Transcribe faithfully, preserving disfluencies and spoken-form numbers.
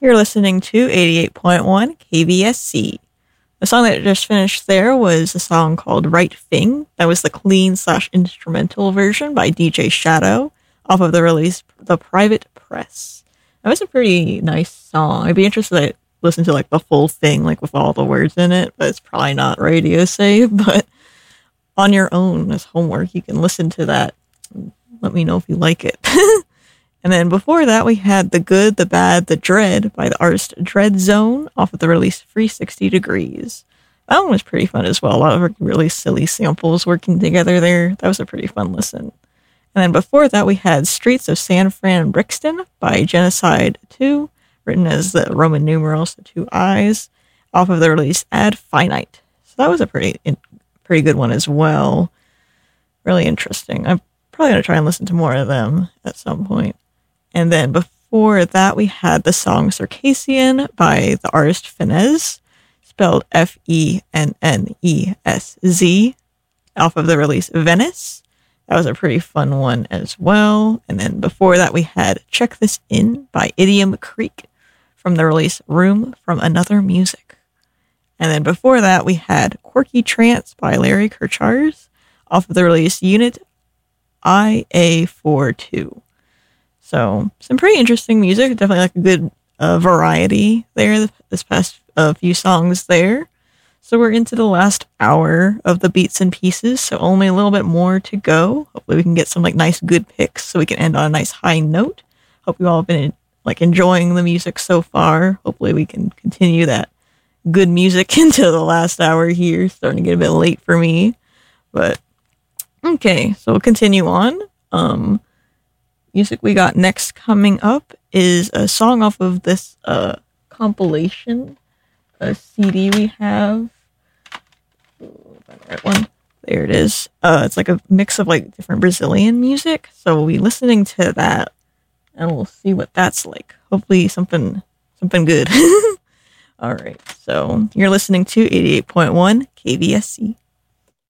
You're listening to eighty-eight point one K V S C. The song that just finished there was a song called Right Thing. That was the clean slash instrumental version by D J Shadow off of the release The Private Press. That was a pretty nice song. I'd be interested to listen to like the full thing, like with all the words in it, but it's probably not radio safe. But on your own as homework, you can listen to that. Let me know if you like it. And then before that, we had The Good, The Bad, The Dread by the artist Dread Zone off of the release three sixty Degrees. That one was pretty fun as well. A lot of really silly samples working together there. That was a pretty fun listen. And then before that, we had Streets of San Fran Brixton by Genocide two, written as the Roman numerals, the two I's, off of the release Ad Finite. So that was a pretty, pretty good one as well. Really interesting. I'm probably going to try and listen to more of them at some point. And then before that, we had the song Circassian by the artist Fennesz, spelled F E N N E S Z, off of the release Venice. That was a pretty fun one as well. And then before that, we had Check This In by Idiom Creek from the release Room from Another Music. And then before that, we had Quirky Trance by Larry Kirchars off of the release Unit I A forty-two. So some pretty interesting music. Definitely like a good uh, variety there this past uh, few songs there. So we're into the last hour of the Beats and Pieces. So only a little bit more to go. Hopefully we can get some like nice good picks so we can end on a nice high note. Hope you all have been like enjoying the music so far. Hopefully we can continue that good music into the last hour here. Starting to get a bit late for me. But okay, so we'll continue on. Um... Music we got next coming up is a song off of this uh, compilation, a C D we have. Ooh, find the right one. There it is. Uh, it's like a mix of like different Brazilian music. So we'll be listening to that, and we'll see what that's like. Hopefully something something good. All right. So you're listening to eighty-eight point one K V S C.